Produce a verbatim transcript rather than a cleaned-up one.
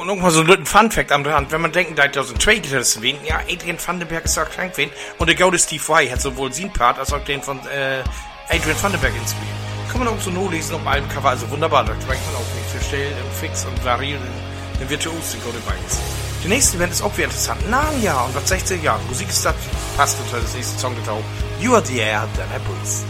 noch mal so einen Fun-Fact an der Hand. Wenn man denkt, da ist ein Trade-Gitarristen wen, ja, Adrian Vandenberg ist auch krank wen. Und der gute Steve Vai hat sowohl seinen Part als auch den von äh, Adrian Vandenberg inspiriert. Kann man auch so nur lesen auf dem Albumcover, also wunderbar. Da trägt man auch nicht für Stellen und Fix und variieren den Virtuos, den gute Beins. Die nächste Event ist auch wieder interessant. Narnia und was sechzig Jahre. Musik ist das, passt unter das nächste Song getaucht. You are the air that I breathe.